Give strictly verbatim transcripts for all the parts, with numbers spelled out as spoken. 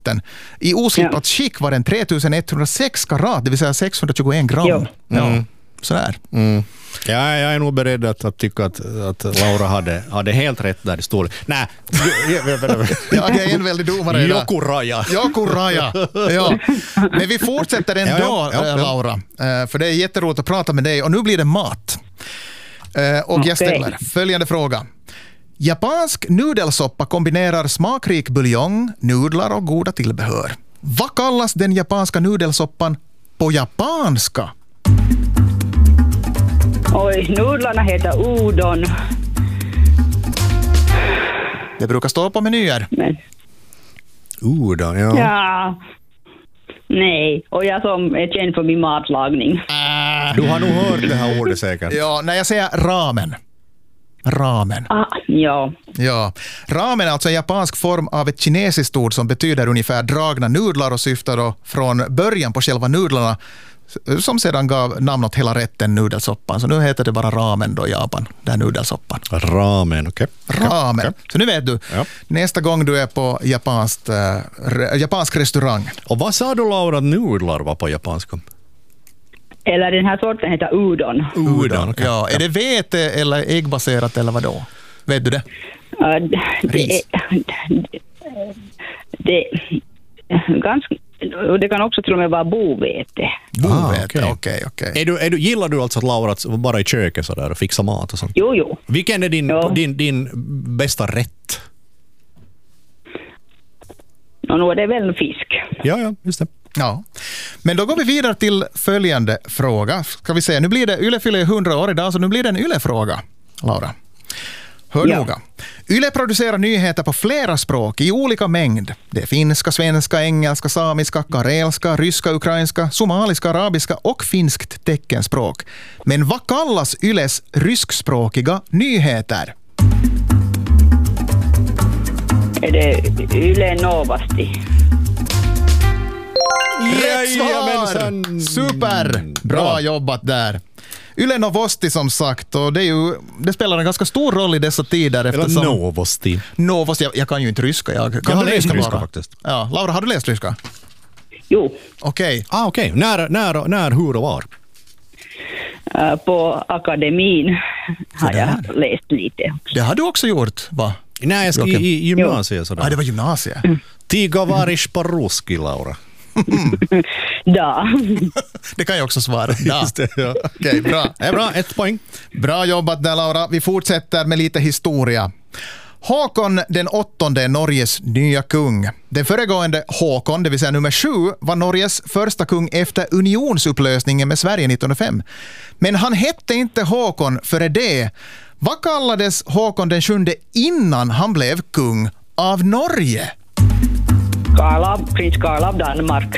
vatten. I oslipat ja. skick var den tre tusen etthundrasex karat, det vill säga sexhundratjugoen gram. Jo. Ja, mm. sådär. Mm. Ja, jag är nog beredd att, att tycka att, att Laura hade, hade helt rätt där i storlek. Nej, jag är en väldigt domare. Joku raja. Joku raja. Ja. Men vi fortsätter ändå, ja, ja, ja, ja. Laura. För det är jätteroligt att prata med dig. Och nu blir det mat. Och okay. jag ställer följande fråga. Japansk nudelsoppa kombinerar smakrik buljong, nudlar och goda tillbehör. Vad kallas den japanska nudelsoppan på japanska? Oj, nudlarna heter udon. Det brukar stå på menyer. Men. Udon, ja. Ja. Nej, och jag som är känd för min matlagning. Äh. Du har nog hört det här ordet säkert. Ja, när jag säger ramen. Ramen. Ah, ja. Ja. Ramen är alltså en japansk form av ett kinesiskt ord som betyder ungefär dragna nudlar och syftar då från början på själva nudlarna som sedan gav namn åt hela rätten nudelsoppan. Så nu heter det bara ramen då i Japan, den nudelsoppan. Ramen, okej. Okay. Ramen. Okay. Så nu vet du, ja. nästa gång du är på japanskt, äh, re, japansk restaurang. Och vad sa du, Laura, att nudlar var på japanska? Eller den här sorten heter udon. Udon, okay. Ja. Är det vete eller äggbaserat eller vad då? Vet du det? Uh, det, det, det ganska och det kan också till och med vara bovete. Bovete, ah, okej, okay. okay, okay. Är du, är du, gillar du alltså att Laura att vara i köket så där och fixa mat och sånt? Jo, jo. Vilken är din, din, din bästa rätt? Och nu är det väl fisk. Ja, ja, just det. Ja, men då går vi vidare till följande fråga. Ska vi se, nu blir det Yle fyller hundra år idag, så nu blir det en Yle-fråga, Laura. Hör ja. noga. Yle producerar nyheter på flera språk i olika mängd. Det är finska, svenska, engelska, samiska, karelska, ryska, ukrainska, somaliska, arabiska och finskt teckenspråk. Men vad kallas Yles ryskspråkiga nyheter? Är det Yle Novosti? Rätt svar! Super! Bra jobbat där. Yle Novosti som sagt, och det, är ju, det spelar en ganska stor roll i dessa tider. Eller Novosti. Novosti, jag, jag kan ju inte ryska. Jag, kan jag har du läst ryska, ryska Laura? faktiskt. Ja, Laura, har du läst ryska? Jo. Okej. Okay. Ah, okej. Okay. När, när, när, hur och var? Uh, på akademin har jag läst lite. Det har du också gjort, va? Nej, jag ska i, i gymnasiet. Sådär. Ah, det var gymnasiet. Mm. Tiga varis på-ruski, Laura. Da. Det kan jag också svara. Da. Det, ja. Okej, okay, bra. Det är bra, ett poäng. Bra jobbat där, Laura. Vi fortsätter med lite historia. Håkon den åttonde är Norges nya kung. Den föregående Håkon, det vill säga nummer sju, var Norges första kung efter unionsupplösningen med Sverige nittonhundrafem. Men han hette inte Håkon före det. Vad kallades Håkon den sjunde innan han blev kung av Norge? Karl av, prins Karl av Danmark.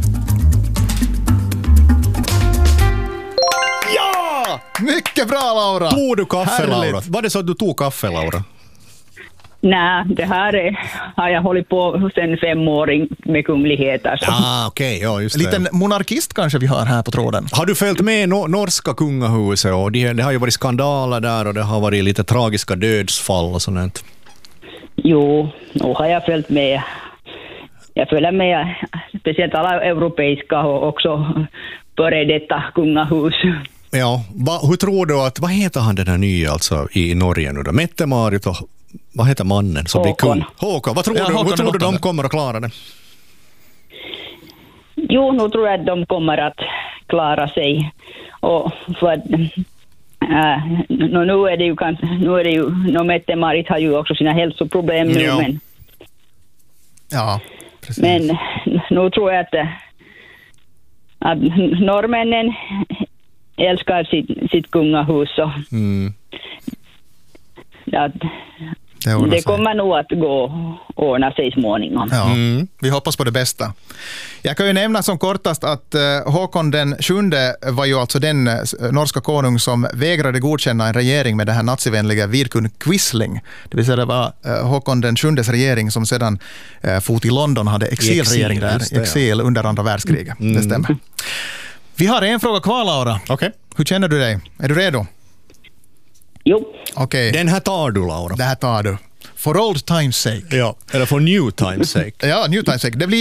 Ja! Mycket bra, Laura! Tog du kaffe, Härligt. Laura? Var det så att du tog kaffe, Laura? Nej, det här är, har jag hållit på sedan fem år med kungligheter. Så. Ah, okej, okay. Ja, just det. En liten monarkist kanske vi har här på tråden. Har du följt med no- norska kungahuset? Och det, det har ju varit skandaler där och det har varit lite tragiska dödsfall och sånt. Jo, nu har jag följt med. Jag följer med speciellt alla europeiska och också före detta kungahus. Ja, va, hur tror du att, vad heter han den där nya alltså i Norge nu då? Mette-Marit och vad heter mannen som blir kung? Håkon. Vad tror ja, du, Håkon hur tror du de det. kommer att klara det? Jo, nu tror jag att de kommer att klara sig. Och för att, äh, nu är det ju kanske, nu är det ju, no, Mette-Marit har ju också sina hälsoproblem nu, ja. men ja, precis. Men nu tror jag att, att norrmännen älskar sitt, sitt kungahus och mm. att det, det kommer nog att gå och ordna sig småningom. Ja, mm. Vi hoppas på det bästa. Jag kan ju nämna som kortast att uh, Håkon den sjunde var ju alltså den uh, norska konung som vägrade godkänna en regering med det här nazivänliga Vidkun Quisling. Det vill säga det var uh, Håkon den sjundes regering som sedan uh, fot i London hade exilregering exil, där. Det, exil ja. Under andra världskriget. Mm. Det stämmer. Vi har en fråga kvar, Laura. Okay. Hur känner du dig? Är du redo? Jo. Okay. Den här tar du, Laura. Det här tar du. for old times sake. Ja, eller for new times sake. Ja, new times sake. Det blir